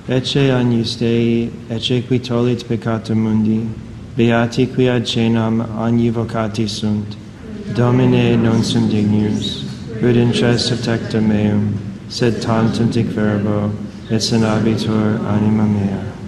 ecce agnus Dei, ecce qui tollit peccata mundi, beati qui ad cenam agni vocati sunt. Domine non sum dignus, ut intres tecta meum, sed tantum dic verbo, et sanabitur anima mea.